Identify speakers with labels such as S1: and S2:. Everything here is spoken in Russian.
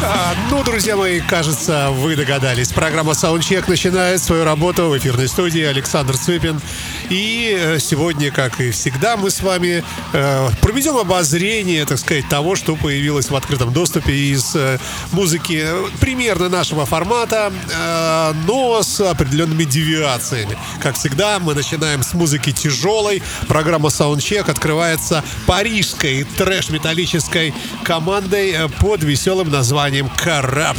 S1: Ну, друзья мои, кажется, вы догадались. Программа Soundcheck начинает свою работу в эфирной студии. Александр Цыпин. И сегодня, как и всегда, мы с вами проведем обозрение, так сказать, того, что появилось в открытом доступе из музыки примерно нашего формата, но с определенными девиациями. Как всегда, мы начинаем с музыки тяжелой. Программа Soundcheck открывается парижской трэш-металлической командой под веселым названием Corruption.